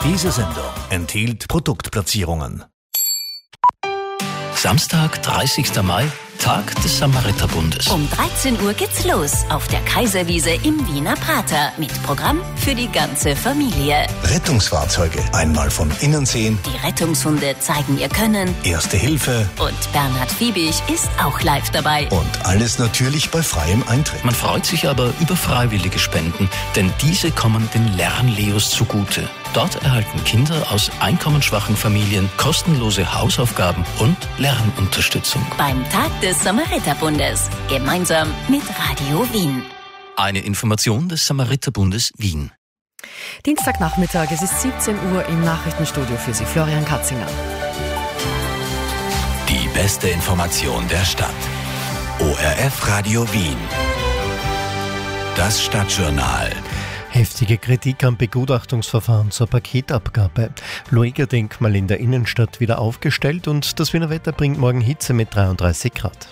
Diese Sendung enthielt Produktplatzierungen. Samstag, 30. Mai, Tag des Samariterbundes. Um 13 Uhr geht's los auf der Kaiserwiese im Wiener Prater mit Programm für die ganze Familie. Rettungsfahrzeuge einmal von innen sehen. Die Rettungshunde zeigen ihr Können. Erste Hilfe. Und Bernhard Fiebig ist auch live dabei. Und alles natürlich bei freiem Eintritt. Man freut sich aber über freiwillige Spenden, denn diese kommen den Lernleos zugute. Dort erhalten Kinder aus einkommensschwachen Familien kostenlose Hausaufgaben und Lernunterstützung. Beim Tag des Samariterbundes. Gemeinsam mit Radio Wien. Eine Information des Samariterbundes Wien. Dienstagnachmittag, es ist 17 Uhr im Nachrichtenstudio für Sie, Florian Katzinger. Die beste Information der Stadt. ORF Radio Wien. Das Stadtjournal. Heftige Kritik am Begutachtungsverfahren zur Paketabgabe. Lueger-Denkmal in der Innenstadt wieder aufgestellt und das Wiener Wetter bringt morgen Hitze mit 33 Grad.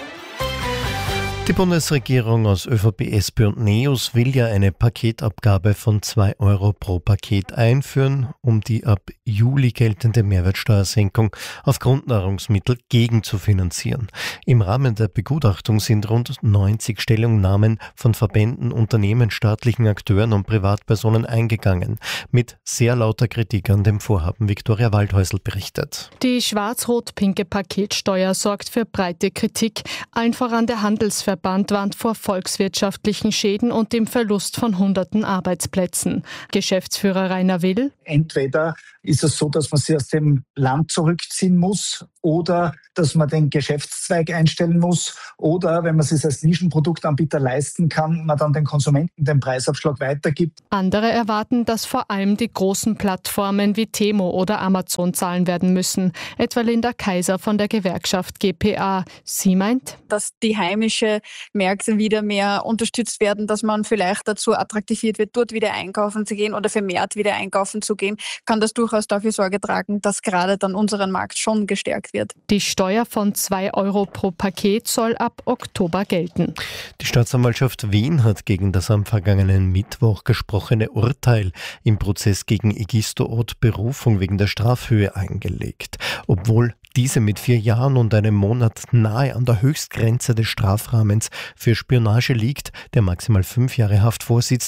Die Bundesregierung aus ÖVP, SP und NEOS will ja eine Paketabgabe von 2 Euro pro Paket einführen, um die ab Juli geltende Mehrwertsteuersenkung auf Grundnahrungsmittel gegenzufinanzieren. Im Rahmen der Begutachtung sind rund 90 Stellungnahmen von Verbänden, Unternehmen, staatlichen Akteuren und Privatpersonen eingegangen. Mit sehr lauter Kritik an dem Vorhaben. Viktoria Waldhäusl berichtet. Die schwarz-rot-pinke Paketsteuer sorgt für breite Kritik. Allen voran der Handelsverband warnt vor volkswirtschaftlichen Schäden und dem Verlust von hunderten Arbeitsplätzen. Geschäftsführer Rainer Will: Entweder ist es so, dass man sich aus dem Land zurückziehen muss oder dass man den Geschäftszweig einstellen muss oder, wenn man es sich als Nischenproduktanbieter leisten kann, man dann den Konsumenten den Preisabschlag weitergibt. Andere erwarten, dass vor allem die großen Plattformen wie Temo oder Amazon zahlen werden müssen. Etwa Linda Kaiser von der Gewerkschaft GPA. Sie meint, dass die heimische Märkte wieder mehr unterstützt werden, dass man vielleicht dazu attraktiviert wird, dort wieder einkaufen zu gehen oder vermehrt wieder einkaufen zu gehen, kann das durchaus dafür Sorge tragen, dass gerade dann unseren Markt schon gestärkt wird. Die Steuer von 2 Euro pro Paket soll ab Oktober gelten. Die Staatsanwaltschaft Wien hat gegen das am vergangenen Mittwoch gesprochene Urteil im Prozess gegen Egisto-Ott Berufung wegen der Strafhöhe eingelegt. Obwohl diese mit 4 Jahren und einem Monat nahe an der Höchstgrenze des Strafrahmens für Spionage liegt, der maximal 5 Jahre Haft vorsieht,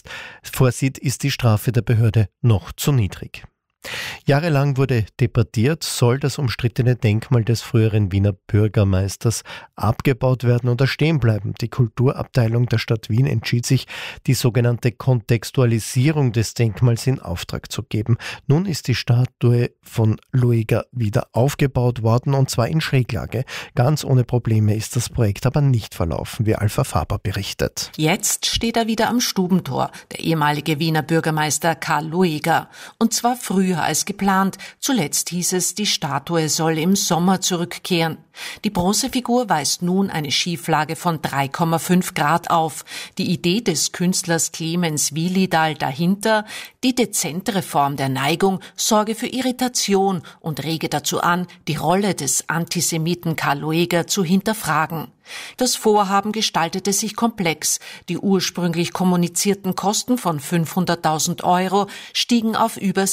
ist die Strafe der Behörde noch zu niedrig. Jahrelang wurde debattiert, soll das umstrittene Denkmal des früheren Wiener Bürgermeisters abgebaut werden oder stehen bleiben. Die Kulturabteilung der Stadt Wien entschied sich, die sogenannte Kontextualisierung des Denkmals in Auftrag zu geben. Nun ist die Statue von Lueger wieder aufgebaut worden und zwar in Schräglage. Ganz ohne Probleme ist das Projekt aber nicht verlaufen, wie Alpha Faber berichtet. Jetzt steht er wieder am Stubentor, der ehemalige Wiener Bürgermeister Karl Lueger. Und zwar früher als geplant. Zuletzt hieß es, die Statue soll im Sommer zurückkehren. Die Bronzefigur weist nun eine Schieflage von 3,5 Grad auf. Die Idee des Künstlers Clemens Wielidal dahinter, die dezentere Form der Neigung sorge für Irritation und rege dazu an, die Rolle des Antisemiten Karl Lueger zu hinterfragen. Das Vorhaben gestaltete sich komplex. Die ursprünglich kommunizierten Kosten von 500.000 Euro stiegen auf über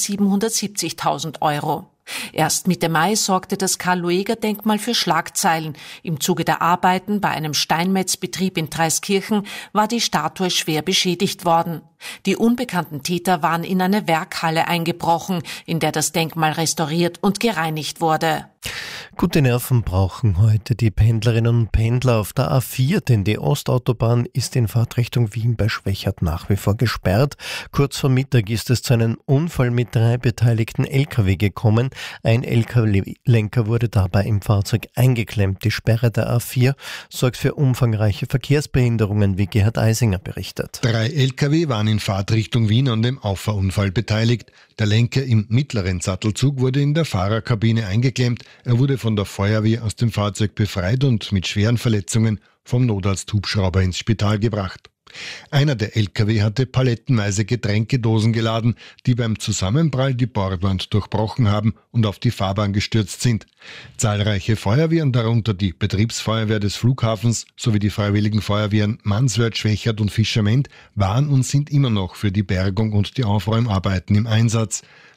770.000 Euro. Erst Mitte Mai sorgte das Karl-Lueger-Denkmal für Schlagzeilen. Im Zuge der Arbeiten bei einem Steinmetzbetrieb in Dreiskirchen war die Statue schwer beschädigt worden. Die unbekannten Täter waren in eine Werkhalle eingebrochen, in der das Denkmal restauriert und gereinigt wurde. Gute Nerven brauchen heute die Pendlerinnen und Pendler auf der A4, denn die Ostautobahn ist in Fahrtrichtung Wien bei Schwechat nach wie vor gesperrt. Kurz vor Mittag ist es zu einem Unfall mit 3 beteiligten Lkw gekommen. Ein Lkw-Lenker wurde dabei im Fahrzeug eingeklemmt. Die Sperre der A4 sorgt für umfangreiche Verkehrsbehinderungen, wie Gerhard Eisinger berichtet. 3 Lkw waren in Fahrtrichtung Wien an dem Auffahrunfall beteiligt. Der Lenker im mittleren Sattelzug wurde in der Fahrerkabine eingeklemmt. Er wurde von der Feuerwehr aus dem Fahrzeug befreit und mit schweren Verletzungen vom Notarzt-Hubschrauber ins Spital gebracht. Einer der Lkw hatte palettenweise Getränkedosen geladen, die beim Zusammenprall die Bordwand durchbrochen haben und auf die Fahrbahn gestürzt sind. Zahlreiche Feuerwehren, darunter die Betriebsfeuerwehr des Flughafens sowie die Freiwilligen Feuerwehren Manswörth, Schwechat und Fischament, waren und sind immer noch für die Bergung und die Aufräumarbeiten im Einsatz.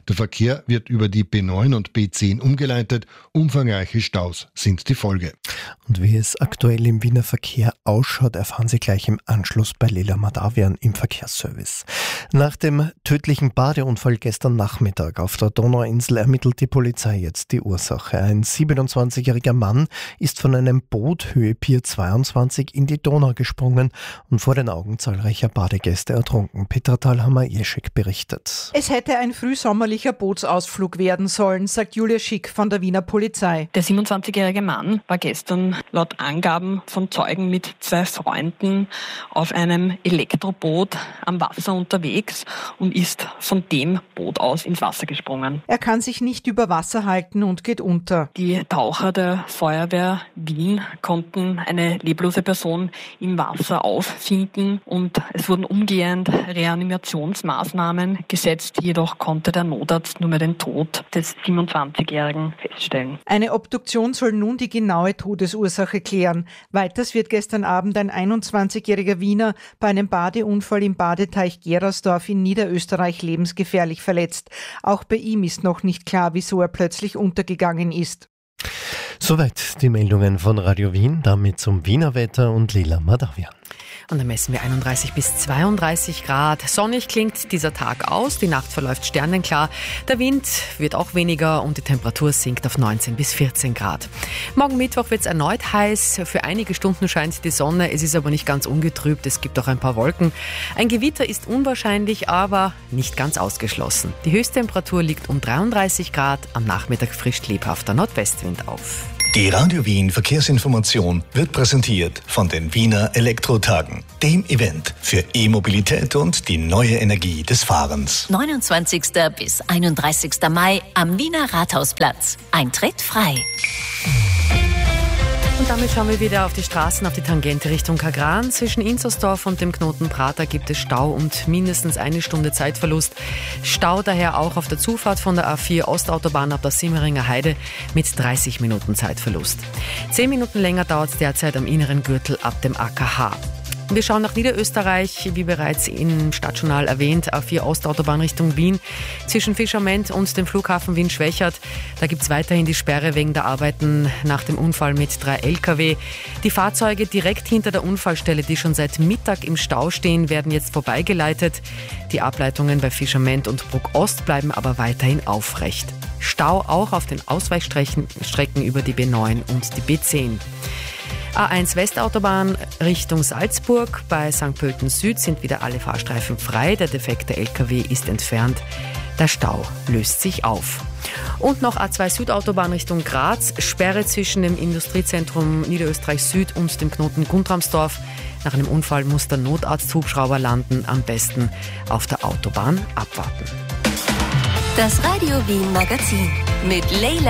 Der Verkehr wird über die B9 und B10 umgeleitet. Umfangreiche Staus sind die Folge. Und wie es aktuell im Wiener Verkehr ausschaut, erfahren Sie gleich im Anschluss bei Leila Madavian im Verkehrsservice. Nach dem tödlichen Badeunfall gestern Nachmittag auf der Donauinsel ermittelt die Polizei jetzt die Ursache. Ein 27-jähriger Mann ist von einem Boot Höhe Pier 22 in die Donau gesprungen und vor den Augen zahlreicher Badegäste ertrunken. Petra Thalhammer-Jeschek berichtet. Es hätte ein frühsommerlicher Bootsausflug werden sollen, sagt Julia Schick von der Wiener Polizei. Der 27-jährige Mann war gestern laut Angaben von Zeugen mit 2 Freunden auf einem Elektroboot am Wasser unterwegs und ist von dem Boot aus ins Wasser gesprungen. Er kann sich nicht über Wasser halten und geht unter. Die Taucher der Feuerwehr Wien konnten eine leblose Person im Wasser auffinden und es wurden umgehend Reanimationsmaßnahmen gesetzt. Jedoch konnte der Notarzt nur mehr den Tod des 27-Jährigen feststellen. Eine Obduktion soll nun die genaue Todesursache klären. Weiters wird gestern Abend ein 21-jähriger Wiener bei einem Badeunfall im Badeteich Gerasdorf in Niederösterreich lebensgefährlich verletzt. Auch bei ihm ist noch nicht klar, wieso er plötzlich untergegangen ist. Soweit die Meldungen von Radio Wien, damit zum Wiener Wetter und Leila Madavian. Und dann messen wir 31 bis 32 Grad. Sonnig klingt dieser Tag aus, die Nacht verläuft sternenklar, der Wind wird auch weniger und die Temperatur sinkt auf 19 bis 14 Grad. Morgen Mittwoch wird es erneut heiß, für einige Stunden scheint die Sonne, es ist aber nicht ganz ungetrübt, es gibt auch ein paar Wolken. Ein Gewitter ist unwahrscheinlich, aber nicht ganz ausgeschlossen. Die Höchsttemperatur liegt um 33 Grad, am Nachmittag frischt lebhafter Nordwestwind auf. Die Radio Wien Verkehrsinformation wird präsentiert von den Wiener Elektrotagen, dem Event für E-Mobilität und die neue Energie des Fahrens. 29. bis 31. Mai am Wiener Rathausplatz. Eintritt frei. Und damit schauen wir wieder auf die Straßen, auf die Tangente Richtung Kagran. Zwischen Inzersdorf und dem Knoten Prater gibt es Stau und mindestens 1 Stunde Zeitverlust. Stau daher auch auf der Zufahrt von der A4 Ostautobahn ab der Simmeringer Heide mit 30 Minuten Zeitverlust. 10 Minuten länger dauert es derzeit am inneren Gürtel ab dem AKH. Wir schauen nach Niederösterreich, wie bereits im Stadtjournal erwähnt, A4 Ostautobahn Richtung Wien. Zwischen Fischerment und dem Flughafen Wien-Schwächert, da gibt es weiterhin die Sperre wegen der Arbeiten nach dem Unfall mit 3 Lkw. Die Fahrzeuge direkt hinter der Unfallstelle, die schon seit Mittag im Stau stehen, werden jetzt vorbeigeleitet. Die Ableitungen bei Fischerment und Bruck Ost bleiben aber weiterhin aufrecht. Stau auch auf den Ausweichstrecken über die B9 und die B10. A1 Westautobahn Richtung Salzburg. Bei St. Pölten Süd sind wieder alle Fahrstreifen frei. Der defekte LKW ist entfernt. Der Stau löst sich auf. Und noch A2 Südautobahn Richtung Graz. Sperre zwischen dem Industriezentrum Niederösterreich Süd und dem Knoten Guntramsdorf. Nach einem Unfall muss der Notarzthubschrauber landen. Am besten auf der Autobahn abwarten. Das Radio Wien Magazin mit Leila